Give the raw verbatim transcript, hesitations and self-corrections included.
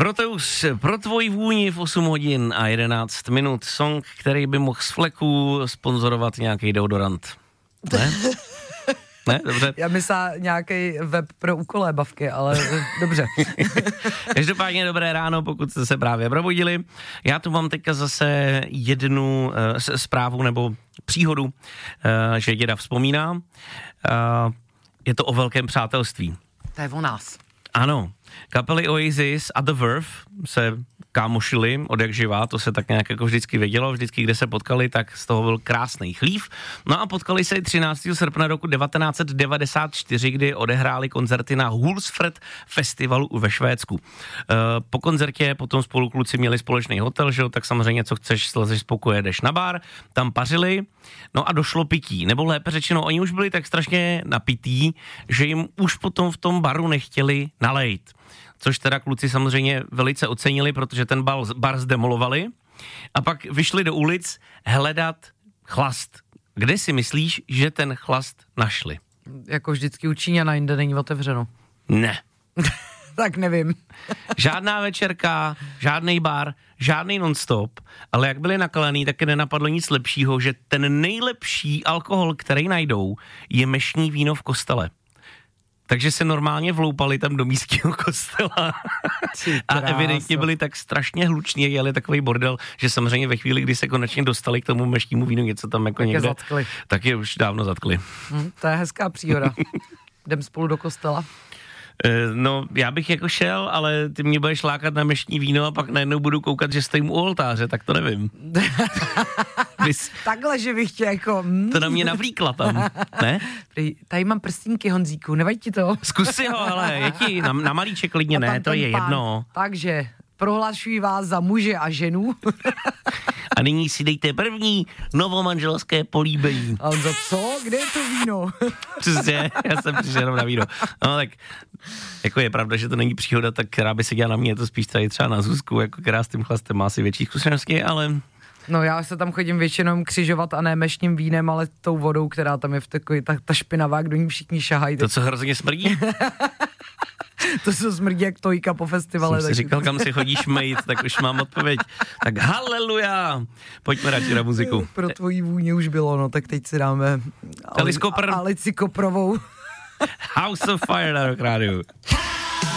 Proteus, pro tvoji vůni v osm hodin a jedenáct minut. Song, který by mohl z fleku sponzorovat nějaký deodorant. Ne? Ne? Dobře. Já myslím nějaký web pro úkolébavky, ale dobře. Každopádně dobré ráno, pokud jste se právě probudili. Já tu mám teďka zase jednu uh, zprávu nebo příhodu, uh, že děda vzpomíná. Uh, je to o velkém přátelství. To je o nás. Ano. Kapely Oasis a The Verve se kámošili od jak živá, to se tak nějak jako vždycky vědělo, vždycky, kde se potkali, tak z toho byl krásný chlív. No a potkali se třináctého srpna roku devatenáct set devadesát čtyři, kdy odehráli koncerty na Hultsfred festivalu ve Švédsku. E, po koncertě potom spolu kluci měli společný hotel, že jo, tak samozřejmě co chceš, slezeš z pokoje, jdeš na bar, tam pařili, no a došlo pití, nebo lépe řečeno, oni už byli tak strašně napití, že jim už potom v tom baru nechtěli nalejt. Což teda kluci samozřejmě velice ocenili, protože ten bar, bar zdemolovali a pak vyšli do ulic hledat chlast. Kde si myslíš, že ten chlast našli? Jako vždycky u Číňana, jinde není otevřeno. Ne. Tak nevím. Žádná večerka, žádný bar, žádný non-stop, ale jak byli nakalený, tak je nenapadlo nic lepšího, že ten nejlepší alkohol, který najdou, je mešní víno v kostele. Takže se normálně vloupali tam do místního kostela a evidentně byli tak strašně hluční, jeli takový bordel, že samozřejmě ve chvíli, kdy se konečně dostali k tomu mešnímu vínu, něco tam jako tak někde, je tak je už dávno zatkli. Hmm, to je hezká příhoda. Jdem spolu do kostela. No, já bych jako šel, ale ty mě budeš lákat na mešní víno a pak najednou budu koukat, že stojím u oltáře, tak to nevím. Vys... Takhle, že bych tě jako... Mm. To na mě navlíkla tam, ne? Tady mám prstínky, Honzíku, nevadí ti to? Zkus si ho, hele, je ti, na, na malíček klidně ne, to je pán. Jedno. Takže prohlašuji vás za muže a ženu. A nyní si dejte první novomanželské políbení. A on za co? Kde je to víno? Přesně, já jsem přišel jenom na víno. No tak, jako je pravda, že to není příhoda, tak která by se dělala na mě, je to spíš tady třeba na Zuzku, jako která s tím chlastem má asi větší zkušenosti, ale... No já se tam chodím většinou křižovat a ne mešním vínem, ale tou vodou, která tam je v takový, ta, ta špinavá, kdo ní všichni šahají. To, co hrozně smrdí? To se smrdí jak tojka po festivale. Jsem si říkal, kam si chodíš mejt, tak už mám odpověď. Tak haleluja! Pojďme radši na muziku. Pro tvojí vůně už bylo, no tak teď si dáme Alice Cooper. Alici Koprovou. House of Fire na Rock rádiu.